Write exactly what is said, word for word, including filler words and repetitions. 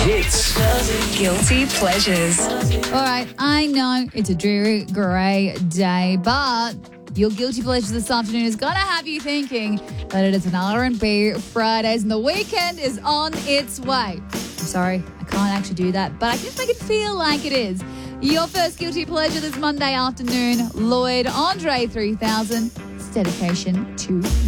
Hits. Guilty pleasures. All right, I know it's a dreary, grey day, but your guilty pleasure this afternoon is going to have you thinking that it is an R and B Fridays and the weekend is on its way. I'm sorry, I can't actually do that, but I can just make it feel like it is. Your first guilty pleasure this Monday afternoon, Lloyd Andre three thousand. It's dedication to